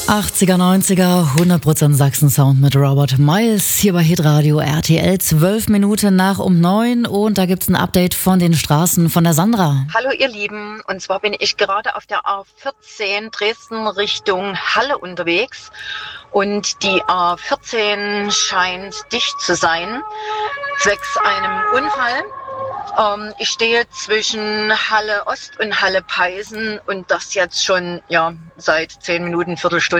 80er, 90er, 100% Sachsen-Sound mit Robert Miles hier bei Hitradio RTL, 12 Minuten nach um 9 und da gibt's ein Update von den Straßen von der Sandra. Hallo ihr Lieben, und zwar bin ich gerade auf der A14 Dresden Richtung Halle unterwegs und die A14 scheint dicht zu sein, zwecks einem Unfall. Ich stehe zwischen Halle Ost und Halle Peißen und das jetzt schon seit 10 Minuten, Viertelstunde.